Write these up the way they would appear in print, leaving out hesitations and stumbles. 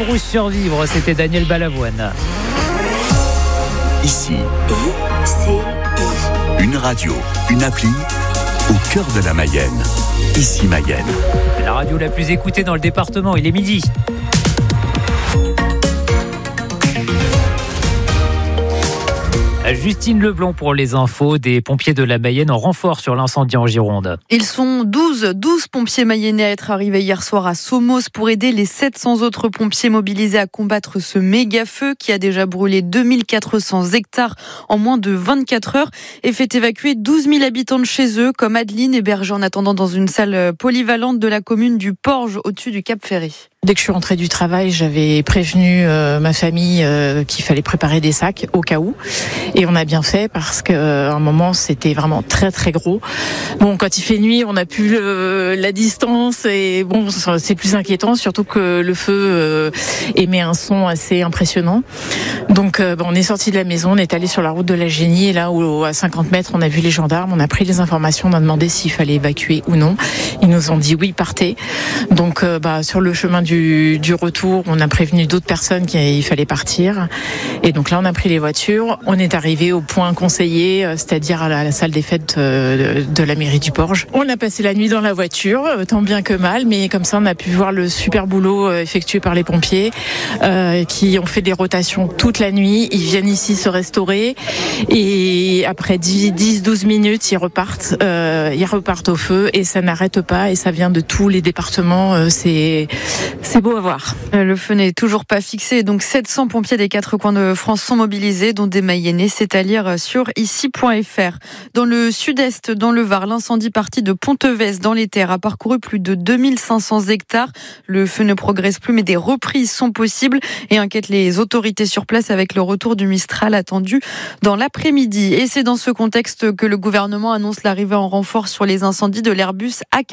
ou survivre, c'était Daniel Balavoine. Ici, une radio, une appli au cœur de la Mayenne. Ici Mayenne. La radio la plus écoutée dans le département, il est midi. Justine Leblond pour les infos. Des pompiers de la Mayenne en renfort sur l'incendie en Gironde. Ils sont 12 pompiers mayennais à être arrivés hier soir à Somos pour aider les 700 autres pompiers mobilisés à combattre ce méga feu qui a déjà brûlé 2400 hectares en moins de 24 heures et fait évacuer 12 000 habitants de chez eux, comme Adeline, hébergée en attendant dans une salle polyvalente de la commune du Porge au-dessus du Cap Ferry. Dès que je suis rentrée du travail, j'avais prévenu ma famille qu'il fallait préparer des sacs au cas où. Et on a bien fait parce qu'à un moment, c'était vraiment très très gros. Bon, quand il fait nuit, on n'a plus la distance et bon, c'est plus inquiétant, surtout que le feu émet un son assez impressionnant. Donc on est sorti de la maison, on est allé sur la route de la Génie et là où à 50 mètres, on a vu les gendarmes, on a pris les informations, on a demandé s'il fallait évacuer ou non. Ils nous ont dit oui, partez. Donc sur le chemin du retour, on a prévenu d'autres personnes qu'il fallait partir. Et donc là, on a pris les voitures. On est arrivé au point conseillé, c'est-à-dire à la salle des fêtes de la mairie du Porge. On a passé la nuit dans la voiture, tant bien que mal, mais comme ça, on a pu voir le super boulot effectué par les pompiers qui ont fait des rotations toute la nuit. Ils viennent ici se restaurer et après 10-12 minutes, ils repartent au feu et ça n'arrête pas et ça vient de tous les départements. C'est beau à voir. Le feu n'est toujours pas fixé, donc 700 pompiers des 4 coins de France sont mobilisés, dont des Mayennais, c'est à lire sur ici.fr. Dans le sud-est, dans le Var, l'incendie parti de Pontevès dans les terres a parcouru plus de 2500 hectares. Le feu ne progresse plus, mais des reprises sont possibles et inquiète les autorités sur place avec le retour du Mistral attendu dans l'après-midi. Et c'est dans ce contexte que le gouvernement annonce l'arrivée en renfort sur les incendies de l'Airbus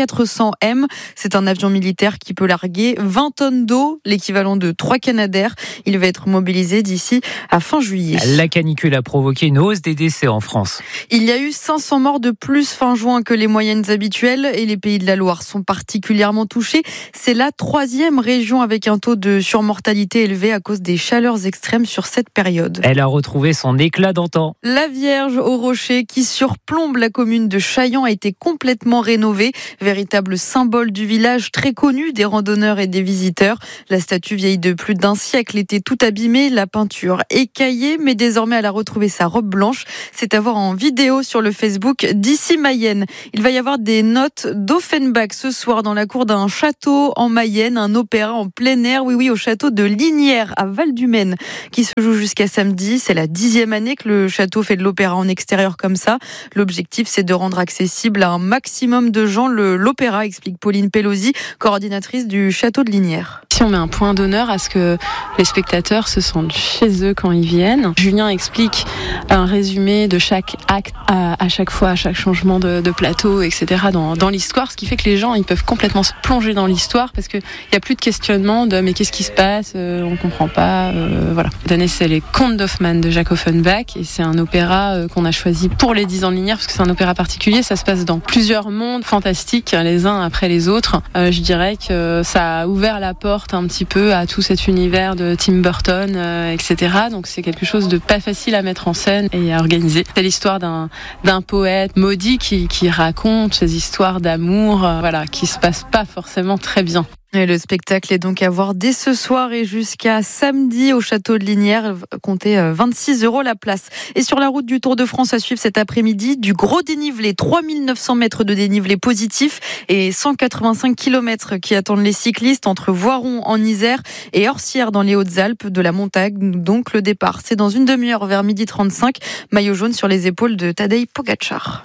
A400M. C'est un avion militaire qui peut larguer 20 tonnes d'eau, l'équivalent de 3 Canadair. Il va être mobilisé d'ici à fin juillet. La canicule a provoqué une hausse des décès en France. Il y a eu 500 morts de plus fin juin que les moyennes habituelles et les Pays de la Loire sont particulièrement touchés. C'est la 3e région avec un taux de surmortalité élevé à cause des chaleurs extrêmes sur cette période. Elle a retrouvé son éclat d'antan. La Vierge au rocher qui surplombe la commune de Chaillan a été complètement rénovée. Véritable symbole du village très connu des randonneurs et des visiteurs. La statue vieille de plus d'1 siècle était tout abîmée, la peinture écaillée, mais désormais elle a retrouvé sa robe blanche. C'est à voir en vidéo sur le Facebook d'Ici Mayenne. Il va y avoir des notes d'Offenbach ce soir dans la cour d'un château en Mayenne, un opéra en plein air, oui, au château de Lignières à Val-du-Maine, qui se joue jusqu'à samedi. C'est la 10e année que le château fait de l'opéra en extérieur comme ça. L'objectif, c'est de rendre accessible à un maximum de gens l'opéra, explique Pauline Pelosi, coordinatrice du château de Lignières. Si on met un point d'honneur à ce que les spectateurs se sentent chez eux quand ils viennent. Julien explique un résumé de chaque acte à chaque fois, à chaque changement de plateau, etc. dans l'histoire, ce qui fait que les gens ils peuvent complètement se plonger dans l'histoire parce qu'il n'y a plus de questionnement de mais qu'est-ce qui se passe, on comprend pas, voilà. Cette année c'est les Contes d'Hoffmann de Jacques Offenbach et c'est un opéra qu'on a choisi pour les 10 ans de Lignières parce que c'est un opéra particulier, ça se passe dans plusieurs mondes fantastiques les uns après les autres. Je dirais que ça a ouvert la porte un petit peu à tout cet univers de Tim Burton, etc. Donc c'est quelque chose de pas facile à mettre en scène et à organiser. C'est l'histoire d'un poète maudit qui raconte ces histoires d'amour, voilà, qui se passent pas forcément très bien. Et le spectacle est donc à voir dès ce soir et jusqu'à samedi au château de Lignières. Comptez 26 € la place. Et sur la route du Tour de France à suivre cet après-midi, du gros dénivelé, 3900 mètres de dénivelé positif et 185 km qui attendent les cyclistes entre Voiron en Isère et Orsières dans les Hautes-Alpes, de la montagne. Donc le départ, c'est dans une demi-heure vers 12h35. Maillot jaune sur les épaules de Tadej Pogačar.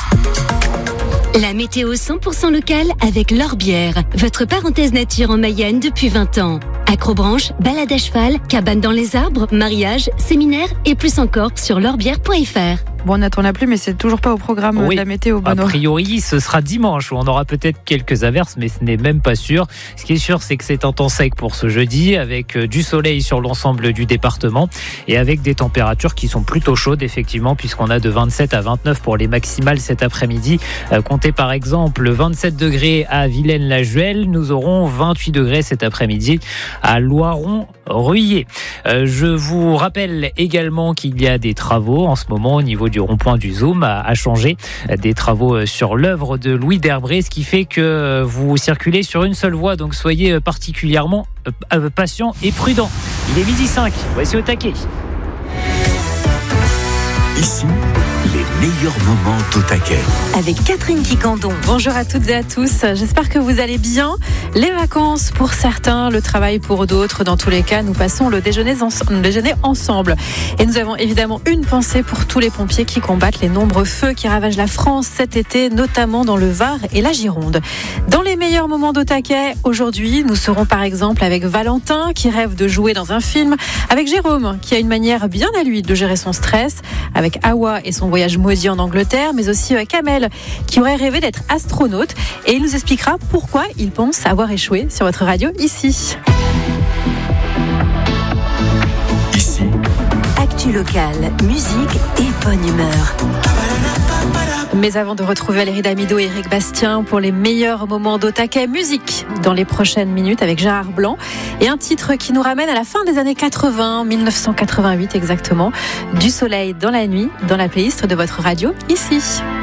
La météo 100% locale avec L'Orbière, votre parenthèse nature en Mayenne depuis 20 ans. Acrobranche, balade à cheval, cabane dans les arbres, mariage, séminaire et plus encore sur l'orbière.fr. Bon, on n'attend la pluie, mais c'est toujours pas au programme de la météo, Benoît. A priori, ce sera dimanche où on aura peut-être quelques averses, mais ce n'est même pas sûr. Ce qui est sûr, c'est que c'est un temps sec pour ce jeudi, avec du soleil sur l'ensemble du département et avec des températures qui sont plutôt chaudes, effectivement, puisqu'on a de 27 à 29 pour les maximales cet après-midi. Comptez par exemple 27 degrés à Villaines-la-Juhel. Nous aurons 28 degrés cet après-midi à Loiron-Ruillé. Je vous rappelle également qu'il y a des travaux en ce moment au niveau du rond-point du Zoom à changer. Des travaux sur l'œuvre de Louis Derbray, ce qui fait que vous circulez sur une seule voie. Donc soyez particulièrement patient et prudent. Il est 12h05. Voici au taquet. Ici, les meilleurs moments au taquet. Avec Catherine Quicandon. Bonjour à toutes et à tous, j'espère que vous allez bien. Les vacances pour certains, le travail pour d'autres. Dans tous les cas, nous passons le déjeuner ensemble. Et nous avons évidemment une pensée pour tous les pompiers qui combattent les nombreux feux qui ravagent la France cet été, notamment dans le Var et la Gironde. Dans les meilleurs moments d'au taquet, aujourd'hui, nous serons par exemple avec Valentin qui rêve de jouer dans un film, avec Jérôme qui a une manière bien à lui de gérer son stress, avec Awa et son voyage maudit en Angleterre, mais aussi avec Kamel qui aurait rêvé d'être astronaute, et il nous expliquera pourquoi il pense avoir échoué sur votre radio ici. Ici, Actu locale, musique et bonne humeur. Mais avant de retrouver Valérie Damido et Eric Bastien pour les meilleurs moments d'au taquet, musique dans les prochaines minutes avec Gérard Blanc et un titre qui nous ramène à la fin des années 80, 1988 exactement, Du soleil dans la nuit, dans la playlist de votre radio ici.